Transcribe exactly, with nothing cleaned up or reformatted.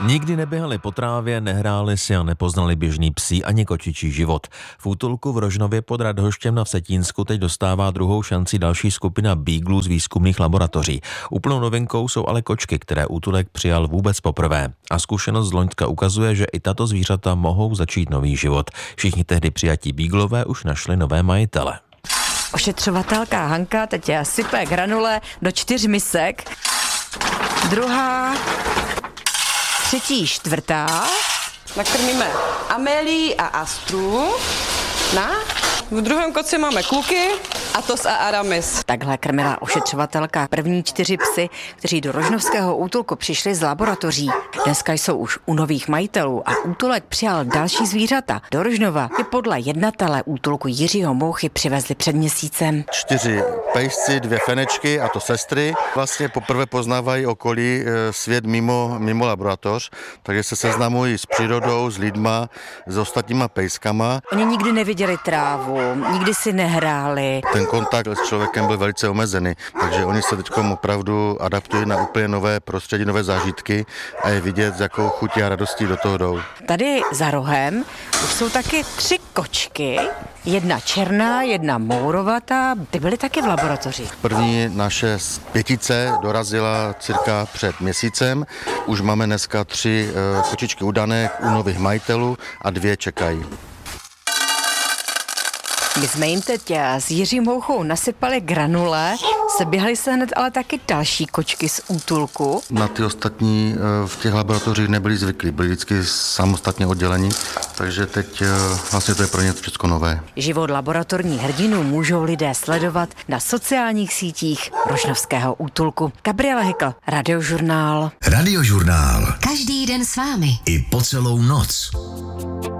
Nikdy neběhali po trávě, nehráli si a nepoznali běžný psí ani kočičí život. V útulku v Rožnově pod Radhoštěm na Vsetínsku teď dostává druhou šanci další skupina beaglů z výzkumných laboratoří. Úplnou novinkou jsou ale kočky, které útulek přijal vůbec poprvé. A zkušenost z loňska ukazuje, že i tato zvířata mohou začít nový život. Všichni tehdy přijatí beaglové už našli nové majitele. Ošetřovatelka Hanka teď sype granule do čtyř misek. Druhá, třetí, čtvrtá. Nakrmíme Amélii a Astru. Na, v druhém koci máme kluky, Atos a Aramis. Takhle krmila ošetřovatelka první čtyři psy, kteří do rožnovského útulku přišli z laboratoří. Dneska jsou už u nových majitelů a útulek přijal další zvířata. Do Rožnova je podle jednatele útulku Jiřího Mouchy přivezli před měsícem. Čtyři pejsci, dvě fenečky a to sestry. Vlastně poprvé poznávají okolí, svět mimo, mimo laboratoř, takže se seznamují s přírodou, s lidma, s ostatníma pejskama. Oni nikdy neviděli trávu, nikdy si nehráli. Ten kontakt s člověkem byl velice omezený, takže oni se teď opravdu adaptují na úplně nové prostředí, nové zážitky a je vidět, s jakou chutí a radostí do toho jdou. Tady za rohem už jsou taky tři kočky, jedna černá, jedna mourovatá, ty byly taky v laboratoři. První naše pětice dorazila cirka před měsícem, už máme dneska tři kočičky udané u nových majitelů a dvě čekají. My jsme jim teď s Jiřím Mouchou nasypali granule, seběhly se hned ale taky další kočky z útulku. Na ty ostatní v těch laboratořích nebyli zvyklí, byli vždycky samostatně oddělení, takže teď vlastně to je pro ně všechno nové. Život laboratorních hrdinů můžou lidé sledovat na sociálních sítích Rožnovského útulku. Gabriela Hykl, Radiožurnál. Radiožurnál. Každý den s vámi. I po celou noc.